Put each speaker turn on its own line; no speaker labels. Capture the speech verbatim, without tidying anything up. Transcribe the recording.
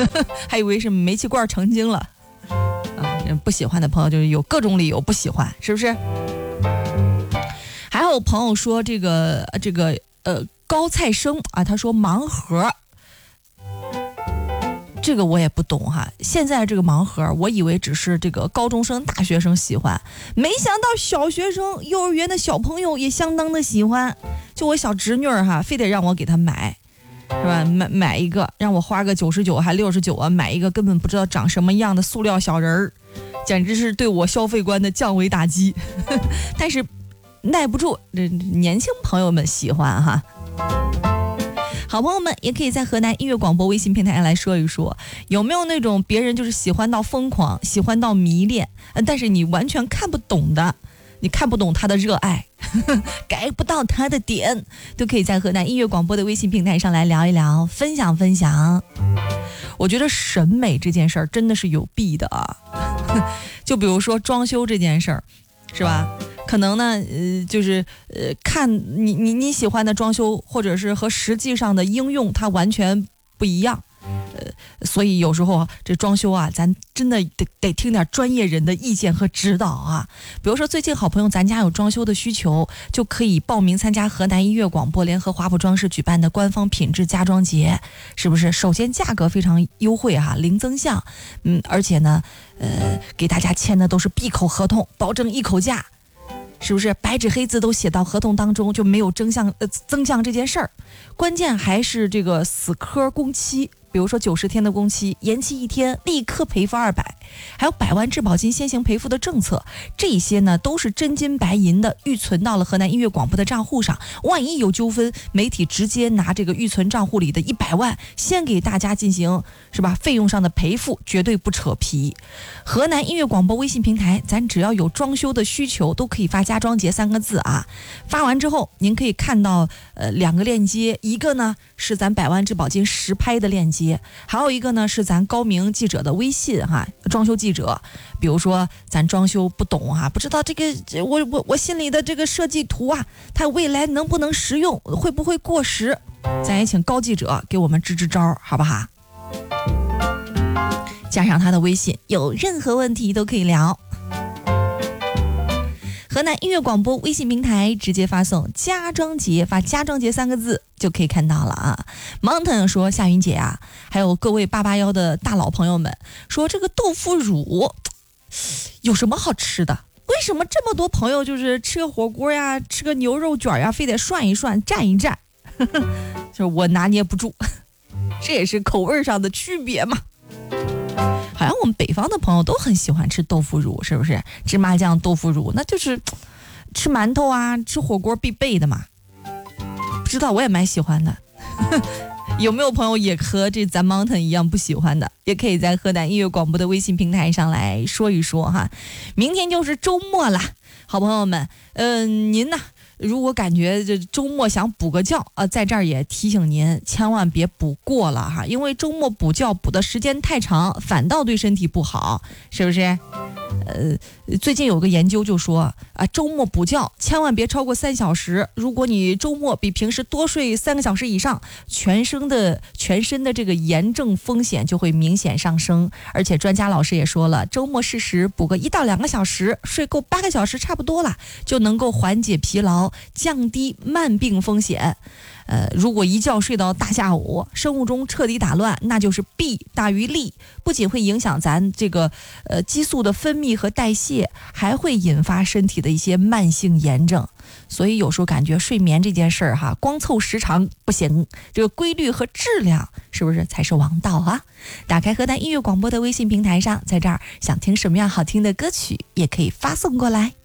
还以为是煤气罐成精了。啊，不喜欢的朋友就是有各种理由不喜欢，是不是？还有朋友说这个这个呃高菜生啊，他说盲盒。这个我也不懂哈，现在这个盲盒，我以为只是这个高中生、大学生喜欢，没想到小学生、幼儿园的小朋友也相当的喜欢。就我小侄女儿哈，非得让我给她买，是吧？买买一个，让我花个九十九还六十九啊，买一个根本不知道长什么样的塑料小人儿，简直是对我消费观的降维打击。但是耐不住，这年轻朋友们喜欢哈。好朋友们也可以在河南音乐广播微信平台来说一说，有没有那种别人就是喜欢到疯狂，喜欢到迷恋，但是你完全看不懂的，你看不懂他的热爱，get不到他的点，都可以在河南音乐广播的微信平台上来聊一聊，分享分享。我觉得审美这件事儿真的是有弊的啊，就比如说装修这件事儿，是吧？可能呢，呃，就是呃，看你你你喜欢的装修，或者是和实际上的应用，它完全不一样，呃，所以有时候这装修啊，咱真的得得听点专业人的意见和指导啊。比如说最近好朋友咱家有装修的需求，就可以报名参加河南音乐广播联合华普装饰举办的官方品质家装节，是不是？首先价格非常优惠哈、啊，零增项，嗯，而且呢，呃，给大家签的都是闭口合同，保证一口价。是不是白纸黑字都写到合同当中，就没有增项呃增项这件事儿？关键还是这个死磕工期，比如说九十天的工期，延期一天立刻赔付二百，还有百万质保金先行赔付的政策，这些呢都是真金白银的预存到了河南音乐广播的账户上。万一有纠纷，媒体直接拿这个预存账户里的一百万，先给大家进行是吧费用上的赔付，绝对不扯皮。河南音乐广播微信平台，咱只要有装修的需求，都可以发家装节三个字啊。发完之后，您可以看到呃两个链接，一个呢是咱百万质保金实拍的链接，还有一个呢是咱高明记者的微信哈，装修记者。比如说咱装修不懂哈，不知道这个我我我心里的这个设计图啊，它未来能不能实用，会不会过时，咱也请高记者给我们支支招，好不好？加上他的微信，有任何问题都可以聊。河南音乐广播微信平台直接发送家装节，发家装节三个字就可以看到了啊。 Mountain 说，夏云姐啊，还有各位八八幺的大佬朋友们，说这个豆腐乳有什么好吃的？为什么这么多朋友就是吃个火锅呀，吃个牛肉卷呀，非得涮一涮蘸一蘸？就是我拿捏不住，这也是口味上的区别嘛。好像我们北方的朋友都很喜欢吃豆腐乳，是不是？芝麻酱豆腐乳，那就是吃馒头啊，吃火锅必备的嘛。不知道，我也蛮喜欢的。有没有朋友也和这咱 Mountain 一样不喜欢的？也可以在河南音乐广播的微信平台上来说一说哈。明天就是周末了，好朋友们，嗯、呃，您呢？如果感觉这周末想补个觉啊、呃，在这儿也提醒您，千万别补过了哈，因为周末补觉补的时间太长，反倒对身体不好，是不是？呃，最近有个研究就说啊，周末补觉千万别超过三小时。如果你周末比平时多睡三个小时以上，全身的全身的这个炎症风险就会明显上升。而且专家老师也说了，周末适时补个一到两个小时，睡够八个小时差不多了，就能够缓解疲劳，降低慢病风险。呃，如果一觉睡到大下午，生物钟彻底打乱，那就是弊大于利，不仅会影响咱这个呃激素的分泌和代谢，还会引发身体的一些慢性炎症。所以有时候感觉睡眠这件事儿哈，光凑时长不行，这个规律和质量是不是才是王道啊？打开河南音乐广播的微信平台上，在这儿想听什么样好听的歌曲，也可以发送过来。